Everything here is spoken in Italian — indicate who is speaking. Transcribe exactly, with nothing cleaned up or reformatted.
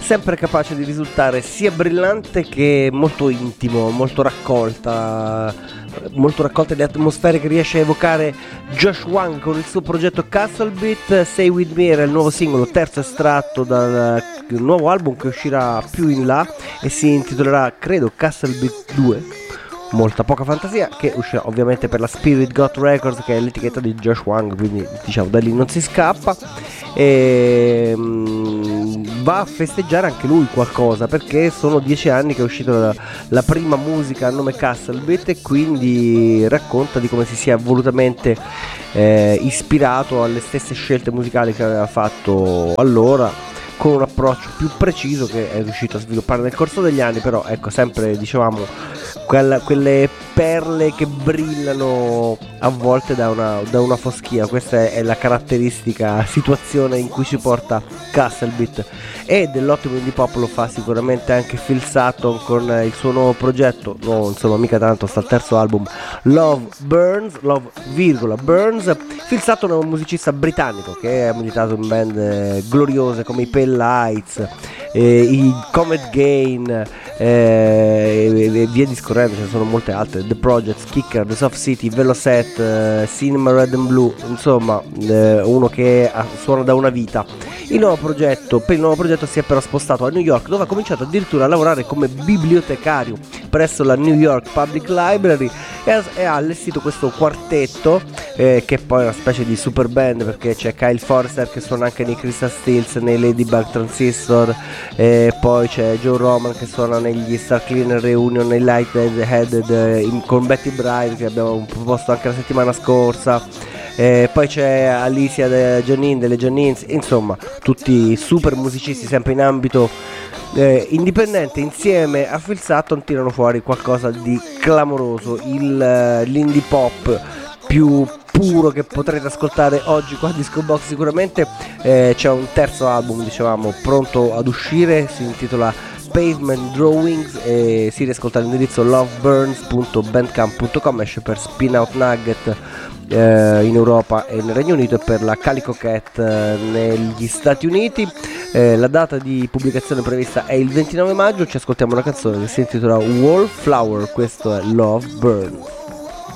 Speaker 1: sempre capace di risultare sia brillante che molto intimo, molto raccolta, molto raccolta di atmosfere che riesce a evocare Josh Wang con il suo progetto Castle Beat. Stay With Me era il nuovo singolo, terzo estratto dal nuovo album che uscirà più in là e si intitolerà, credo, Castle Beat due. Molta poca fantasia, che uscirà ovviamente per la Spirit God Records, che è l'etichetta di Josh Wang, quindi diciamo da lì non si scappa. E mm, va a festeggiare anche lui qualcosa, perché sono dieci anni che è uscita la, la prima musica a nome Castle Beat, e quindi racconta di come si sia volutamente eh, ispirato alle stesse scelte musicali che aveva fatto allora, con un approccio più preciso che è riuscito a sviluppare nel corso degli anni. Però ecco, sempre dicevamo quella, quelle perle che brillano a volte da una, da una foschia. Questa è la caratteristica situazione in cui ci porta Castle Beat. E dell'ottimo indie pop lo fa sicuramente anche Phil Sutton con il suo nuovo progetto, no insomma mica tanto, sta al terzo album, Love Burns, Love virgola Burns. Phil Sutton è un musicista britannico che ha militato in band eh, gloriose come i Pale Lights, eh, i Comet Gain eh, e, e via discorrendo, ce ne sono molte altre, The Projects, Kicker, The Soft City, Veloset, eh, Cinema Red and Blue, insomma eh, uno che ha, suona da una vita. Il nuovo progetto, per il nuovo progetto si è però spostato a New York, dove ha cominciato addirittura a lavorare come bibliotecario presso la New York Public Library e ha, e ha allestito questo quartetto eh, che è poi una specie di super band, perché c'è Kyle Forster che suona anche nei Crystal Stills, nei Ladybug Transistor, e poi c'è Joe Roman che suona negli Star Cleaner Reunion, nei Lightheaded eh, con Betty Bride che abbiamo proposto anche la settimana scorsa. Eh, poi c'è Alicia de Janine delle Janines, insomma tutti super musicisti sempre in ambito eh, indipendente. Insieme a Phil Sutton tirano fuori qualcosa di clamoroso, il, uh, l'indie pop più puro che potrete ascoltare oggi qua a Disco Box sicuramente. Eh, c'è un terzo album, dicevamo, pronto ad uscire, si intitola Pavement Drawings e si riascolta all'indirizzo loveburns punto bandcamp punto com. esce per Spin Out Nugget eh, in Europa e nel Regno Unito e per la Calico Cat eh, negli Stati Uniti. Eh, la data di pubblicazione prevista è il ventinove maggio. Ci ascoltiamo una canzone che si intitola Wallflower, questo è Love Burns.